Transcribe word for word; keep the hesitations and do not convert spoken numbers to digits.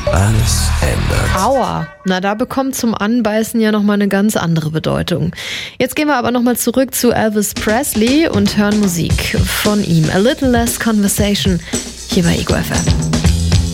alles ändert. Aua, na da bekommt zum Anbeißen ja nochmal eine ganz andere Bedeutung. Jetzt gehen wir aber nochmal zurück zu Elvis Presley und hören Musik von ihm. A Little Less Conversation hier bei Ego F M.